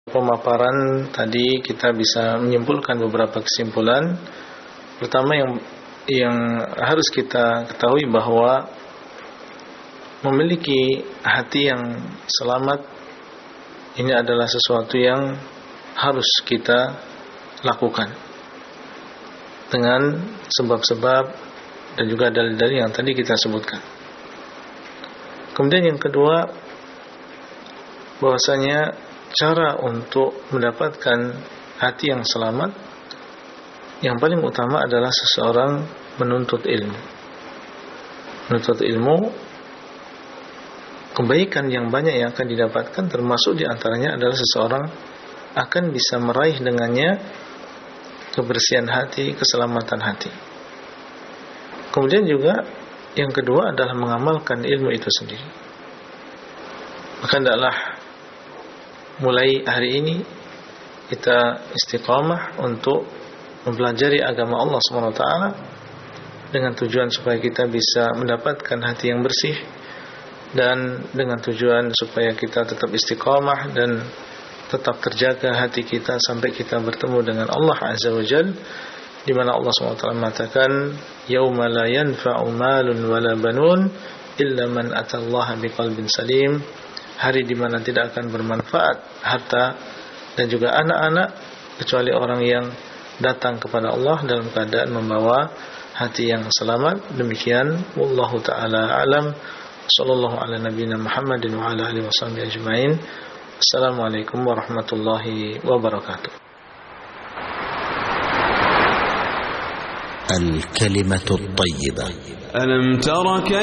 Pemaparan tadi kita bisa menyimpulkan beberapa kesimpulan. Pertama yang harus kita ketahui bahwa memiliki hati yang selamat ini adalah sesuatu yang harus kita lakukan dengan sebab-sebab dan juga dalil-dalil yang tadi kita sebutkan. Kemudian yang kedua, bahwasanya cara untuk mendapatkan hati yang selamat yang paling utama adalah seseorang menuntut ilmu. Menuntut ilmu, kebaikan yang banyak yang akan didapatkan, termasuk diantaranya adalah seseorang akan bisa meraih dengannya kebersihan hati, keselamatan hati. Kemudian juga yang kedua adalah mengamalkan ilmu itu sendiri. Maka hendaklah mulai hari ini kita istiqamah untuk mempelajari agama Allah SWT dengan tujuan supaya kita bisa mendapatkan hati yang bersih, dan dengan tujuan supaya kita tetap istiqamah dan tetap terjaga hati kita sampai kita bertemu dengan Allah Azza wa Jalla, di mana Allah SWT mengatakan yauma la yanfa'u malun wala banun illa man atallaha biqalbin salim, hari di mana tidak akan bermanfaat harta dan juga anak-anak kecuali orang yang datang kepada Allah dalam keadaan membawa hati yang selamat. Demikian wallahu taala alam. Sallallahu ala nabiyina Muhammadin wa ala alihi wasallam ajmain. Assalamualaikum warahmatullahi wabarakatuh. Al-kalimatu at-tayyibah. Alam tara